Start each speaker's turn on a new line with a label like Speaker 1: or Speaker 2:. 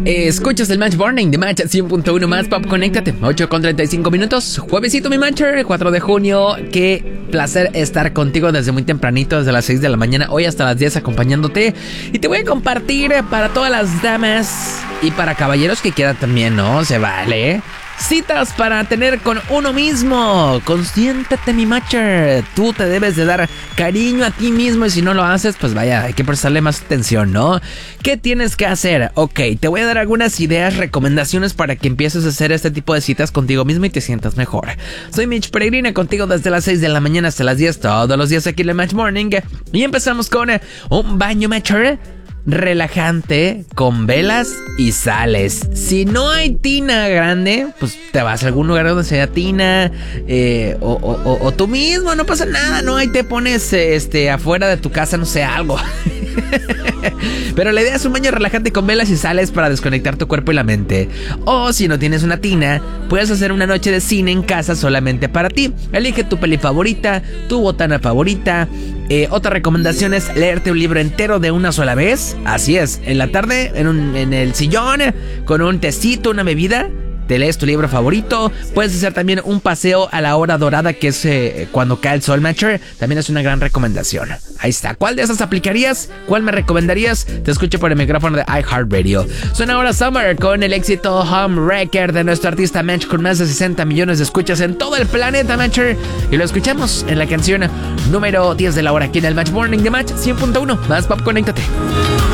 Speaker 1: Escuchas el Match Morning de Match 100.1 más Pop, conéctate. 8:35 juevesito, mi Matcher, 4 de junio. Qué placer estar contigo desde muy tempranito, desde las 6 de la mañana, hoy hasta las 10 acompañándote. Y te voy a compartir para todas las damas y para caballeros que quieran también, ¿no? Se vale. Citas para tener con uno mismo. Consiéntete, mi Matcher. Tú te debes de dar cariño a ti mismo y si no lo haces, pues vaya, hay que prestarle más atención, ¿no? ¿Qué tienes que hacer? Ok, te voy a dar algunas ideas, recomendaciones para que empieces a hacer este tipo de citas contigo mismo y te sientas mejor. Soy Mitch Peregrina, contigo desde las 6 de la mañana hasta las 10 todos los días aquí en el Match Morning. Y empezamos con un baño, Matcher, relajante con velas y sales. Si no hay tina grande, pues te vas a algún lugar donde sea tina, o tú mismo, no pasa nada, ¿no? Ahí te pones afuera de tu casa, no sé, algo. Pero la idea es un baño relajante con velas y sales para desconectar tu cuerpo y la mente. O si no tienes una tina, puedes hacer una noche de cine en casa solamente para ti. Elige tu peli favorita, tu botana favorita. Otra recomendación es leerte un libro entero de una sola vez. Así es, en la tarde, en el sillón, con un tecito, una bebida, te lees tu libro favorito. Puedes hacer también un paseo a la hora dorada, que es cuando cae el sol, Matcher. También es una gran recomendación. Ahí está. ¿Cuál de esas aplicarías? ¿Cuál me recomendarías? Te escucho por el micrófono de iHeartRadio. Suena ahora Summer con el éxito Home Wrecker de nuestro artista Match, con más de 60 millones de escuchas en todo el planeta, Matcher. Y lo escuchamos en la canción número 10 de la hora aquí en el Match Morning de Match 100.1 más Pop, conéctate.